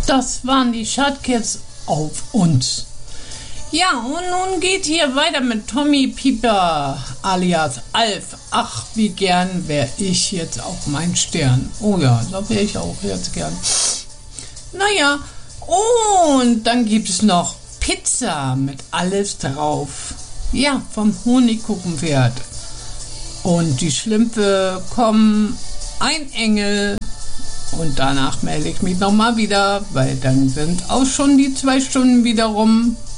Das waren die Schatzkids auf uns. Ja, und nun geht hier weiter mit Tommy Pieper alias Alf. Ach, wie gern wäre ich jetzt auch mein Stern. Oh ja, da wäre ich auch jetzt gern. Naja, und dann gibt es noch Pizza mit alles drauf. Ja, vom Honigkuchenpferd. Und die Schlümpfe kommen, ein Engel. Und danach melde ich mich nochmal wieder, weil dann sind auch schon die 2 Stunden wieder rum.